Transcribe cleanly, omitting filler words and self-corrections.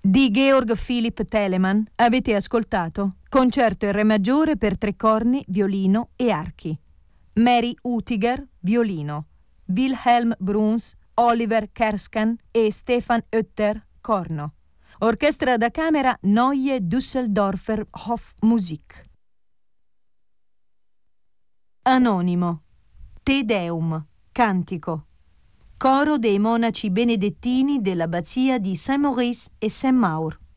Di Georg Philipp Telemann avete ascoltato Concerto in Re maggiore per 3 corni, violino e archi. Mary Utiger, violino. Wilhelm Bruns, Oliver Kerskan e Stefan Oetter, corno. Orchestra da camera Neue Düsseldorfer Hofmusik. Anonimo. Te Deum, cantico. Coro dei monaci benedettini dell'abbazia di Saint-Maurice e Saint-Maur.